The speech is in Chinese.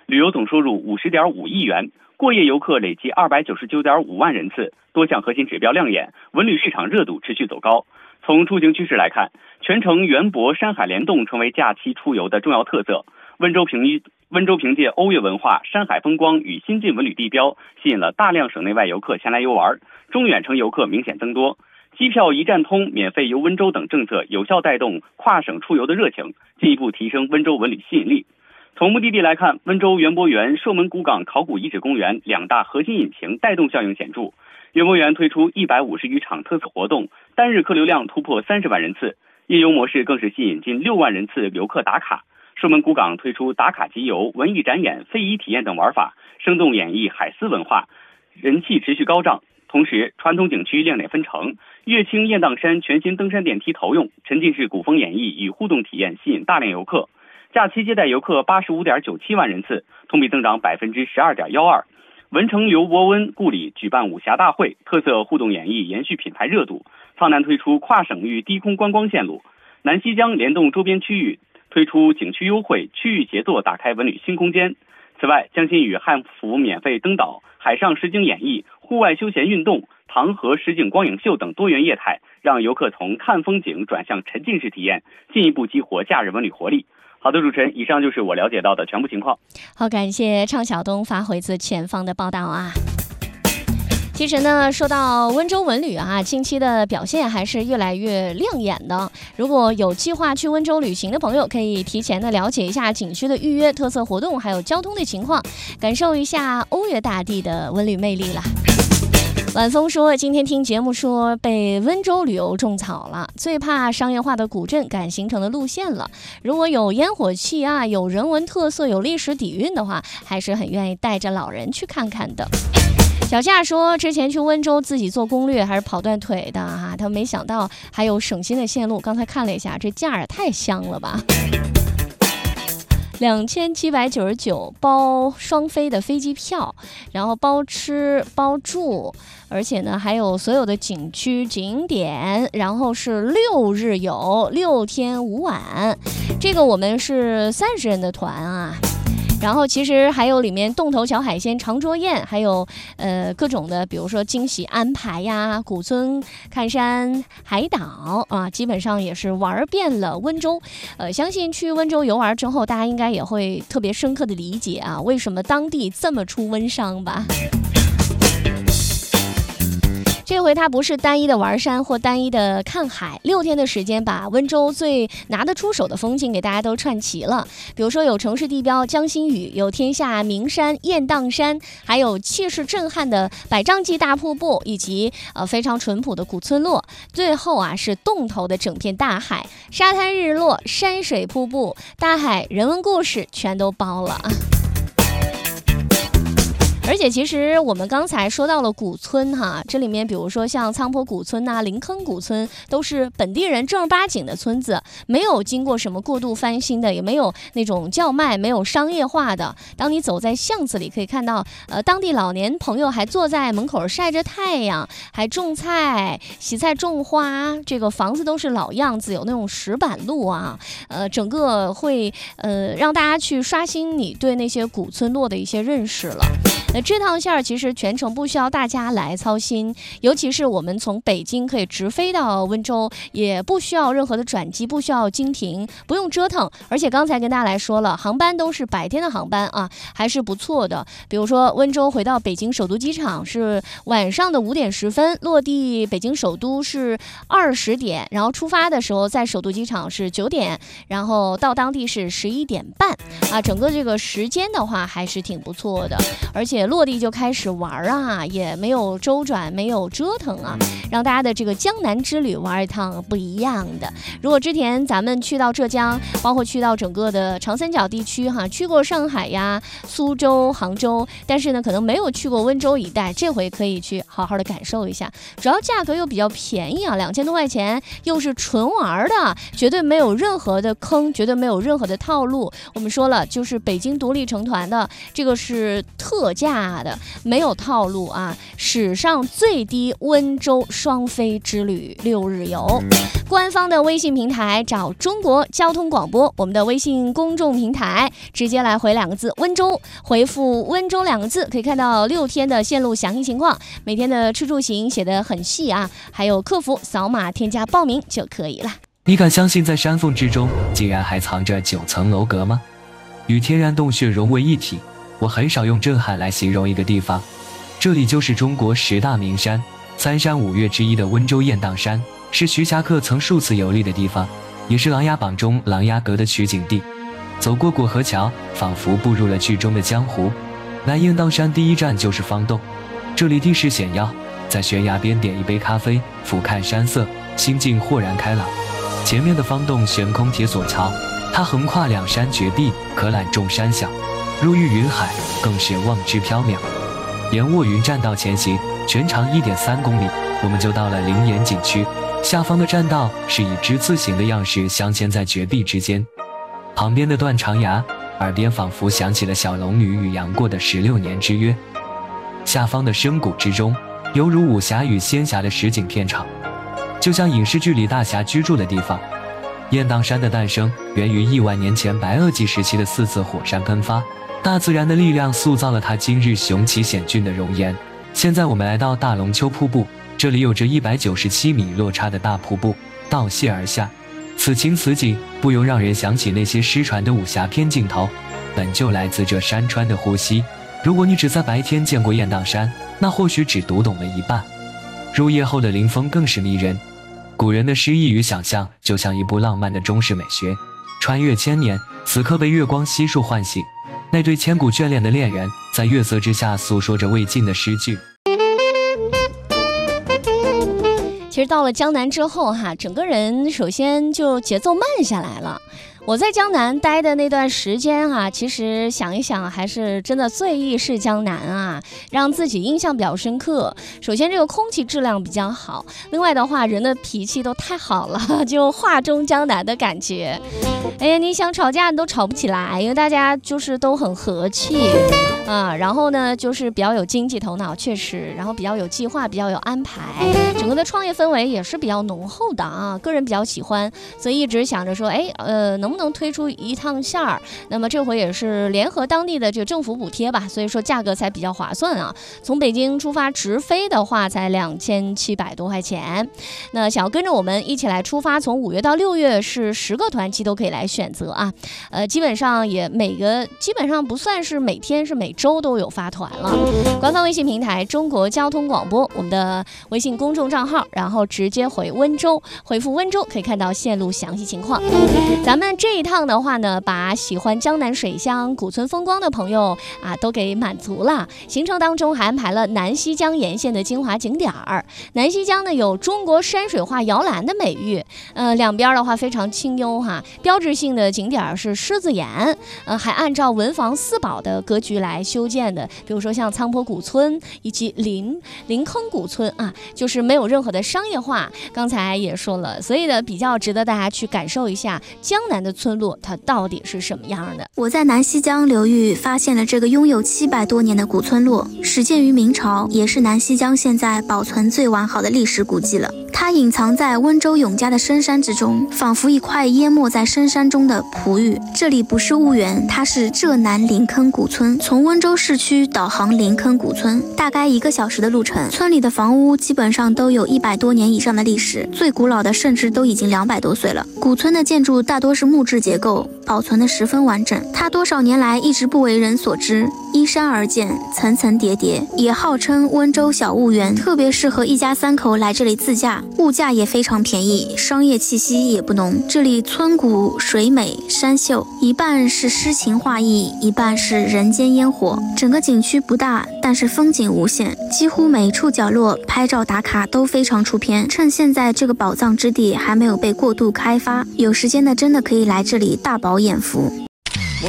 旅游总收入50.5亿元，过夜游客累计299.5万人次，多项核心指标亮眼，文旅市场热度持续走高。从出行趋势来看，全程园博山海联动成为假期出游的重要特色。温州凭借欧越文化、山海风光与新晋文旅地标，吸引了大量省内外游客前来游玩，中远程游客明显增多。机票一站通、免费游温州等政策有效带动跨省出游的热情，进一步提升温州文旅吸引力。从目的地来看，温州园博园、寿门古港考古遗址公园两大核心引擎带动效应显著。园博园推出150余场特色活动，单日客流量突破30万人次，夜游模式更是吸引近6万人次游客打卡。寿门古港推出打卡集邮、文艺展演、非遗体验等玩法，生动演绎海丝文化，人气持续高涨。同时，传统景区亮点纷呈，乐清雁荡山全新登山电梯投用，沉浸式古风演绎与互动体验吸引大量游客。假期接待游客85.97万人次，同比增长12.12%。文成刘伯温故里举办武侠大会，特色互动演绎延续品牌热度。苍南推出跨省域低空观光线路，南溪江联动周边区域，推出景区优惠、区域协作，打开文旅新空间。此外，江心屿汉服免费登岛、海上实景演绎、户外休闲运动、唐河实景光影秀等多元业态，让游客从看风景转向沉浸式体验，进一步激活假日文旅活力。好的，主持人，以上就是我了解到的全部情况。 好，感谢畅晓东发回自前方的报道啊。其实呢，说到温州文旅啊，近期的表现还是越来越亮眼的。如果有计划去温州旅行的朋友，可以提前的了解一下景区的预约、特色活动，还有交通的情况，感受一下欧越大地的文旅魅力了。晚风说，今天听节目说被温州旅游种草了，最怕商业化的古镇赶行程的路线了。如果有烟火气啊，有人文特色，有历史底蕴的话，还是很愿意带着老人去看看的。小夏说，之前去温州自己做攻略还是跑断腿的啊，他没想到还有省心的线路。刚才看了一下，这价也太香了吧！2799包双飞的飞机票，然后包吃包住，而且呢还有所有的景区景点，然后是6日游，6天5晚，这个我们是30人的团啊。然后其实还有里面洞头桥海鲜、长桌宴，还有各种的，比如说惊喜安排呀，古村看山、海岛啊，基本上也是玩遍了温州。相信去温州游玩之后，大家应该也会特别深刻的理解啊，为什么当地这么出温商吧。这回它不是单一的玩山或单一的看海，6天的时间把温州最拿得出手的风景给大家都串齐了。比如说有城市地标江心屿，有天下名山雁荡山，还有气势震撼的百丈级大瀑布，以及非常淳朴的古村落。最后啊是洞头的整片大海，沙滩日落、山水瀑布、大海人文故事全都包了。而且其实我们刚才说到了古村哈，这里面比如说像苍坡古村啊、临坑古村，都是本地人正儿八经的村子，没有经过什么过度翻新的，也没有那种叫卖，没有商业化的。当你走在巷子里，可以看到当地老年朋友还坐在门口晒着太阳，还种菜、洗菜、种花，这个房子都是老样子，有那种石板路啊，整个会让大家去刷新你对那些古村落的一些认识了。这趟线其实全程不需要大家来操心，尤其是我们从北京可以直飞到温州，也不需要任何的转机，不需要经停，不用折腾。而且刚才跟大家来说了，航班都是白天的航班啊，还是不错的。比如说温州回到北京首都机场是晚上的5点10分，落地北京首都是20点，然后出发的时候在首都机场是9点，然后到当地是11点半啊，整个这个时间的话还是挺不错的。而且落地就开始玩啊，也没有周转，没有折腾啊，让大家的这个江南之旅玩一趟不一样的。如果之前咱们去到浙江，包括去到整个的长三角地区哈，去过上海呀、苏州、杭州，但是呢可能没有去过温州一带，这回可以去好好的感受一下。主要价格又比较便宜啊，2000多块钱，又是纯玩的，绝对没有任何的坑，绝对没有任何的套路。我们说了，就是北京独立成团的，这个是特价价的，没有套路啊！史上最低温州双飞之旅6日游，官方的微信平台找中国交通广播，我们的微信公众平台直接来回2个字温州，回复温州2个字，可以看到6天的线路详细情况，每天的吃住行写得很细啊，还有客服扫码添加报名就可以了。 你敢相信在山缝之中竟然还藏着9层楼阁吗？与天然洞穴融为一体，我很少用震撼来形容一个地方，这里就是中国10大名山3山5岳之一的温州雁荡山，是徐霞客曾数次游历的地方，也是《琅琊榜》中琅琊阁的取景地。走过过河桥，仿佛步入了剧中的江湖。来雁荡山第一站就是方洞，这里地势险要，在悬崖边点一杯咖啡，俯瞰山色，心境豁然开朗。前面的方洞悬空铁索桥，它横跨2山绝壁，可览众山小，如遇云海，更是望之缥缈。沿卧云栈道前行，全长1.3公里，我们就到了灵岩景区。下方的栈道是以之字形的样式镶嵌在绝壁之间，旁边的断肠崖，耳边仿佛响起了小龙女与杨过的16年之约。下方的深谷之中，犹如武侠与仙侠的实景片场，就像影视剧里大侠居住的地方。雁荡山的诞生源于1万年前白垩纪时期的4次火山喷发，大自然的力量塑造了它今日雄奇险峻的容颜。现在我们来到大龙湫瀑布，这里有着197米落差的大瀑布倒泻而下，此情此景不由让人想起那些失传的武侠片镜头，本就来自这山川的呼吸。如果你只在白天见过雁荡山，那或许只读懂了一半。入夜后的林峰更是迷人，古人的诗意与想象就像一部浪漫的中式美学，穿越千年，此刻被月光悉数唤醒。那对千古眷恋的恋人，在月色之下诉说着未尽的诗句。 其实到了江南之后哈，整个人首先就节奏慢下来了。我在江南待的那段时间啊，其实想一想还是真的最忆是江南啊，让自己印象比较深刻。首先这个空气质量比较好，另外的话人的脾气都太好了，就画中江南的感觉。哎呀，你想吵架你都吵不起来，因为大家就是都很和气啊。然后呢，就是比较有经济头脑，确实，然后比较有计划，比较有安排，整个的创业氛围也是比较浓厚的啊。个人比较喜欢，所以一直想着说，能不能推出一趟线儿？那么这回也是联合当地的这个政府补贴吧，所以说价格才比较划算啊。从北京出发直飞的话，才2700多块钱。那想要跟着我们一起来出发，从5月到6月是10个团期都可以来选择啊。基本上不算是每天，是每周都有发团了。官方微信平台中国交通广播，我们的微信公众账号，然后直接回温州，回复温州可以看到线路详细情况。咱们这一趟的话呢，把喜欢江南水乡古村风光的朋友啊都给满足了。行程当中还安排了南溪江沿线的精华景点儿。南溪江呢有中国山水画摇篮的美誉，两边的话非常清幽哈。标志性的景点是狮子岩，还按照文房四宝的格局来修建的，比如说像苍坡古村以及林坑古村啊，就是没有任何的商业化。刚才也说了，所以呢比较值得大家去感受一下江南的村落它到底是什么样的。 我在南溪江流域发现了这个拥有700多年的古村落，始建于明朝，也是南溪江现在保存最完好的历史古迹了。它隐藏在温州永嘉的深山之中，仿佛一块淹没在深山中的璞玉。这里不是婺源，它是浙南林坑古村。从温州市区导航林坑古村，大概1个小时的路程。村里的房屋基本上都有100多年以上的历史，最古老的甚至都已经200多岁了。古村的建筑大多是木质结构，保存得十分完整。它多少年来一直不为人所知，依山而建，层层叠叠，也号称温州小婺源，特别适合一家3口来这里自驾，物价也非常便宜，商业气息也不浓。这里村古水美山秀，一半是诗情画意，一半是人间烟火。整个景区不大，但是风景无限，几乎每一处角落拍照打卡都非常出片。趁现在这个宝藏之地还没有被过度开发，有时间的真的可以来这里大饱眼福。